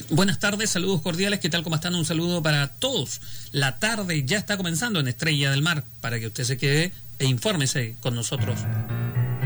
Buenas tardes, saludos cordiales, ¿qué tal? ¿Cómo están? Un saludo para todos. La tarde ya está comenzando en Estrella del Mar, para que usted se quede e infórmese con nosotros.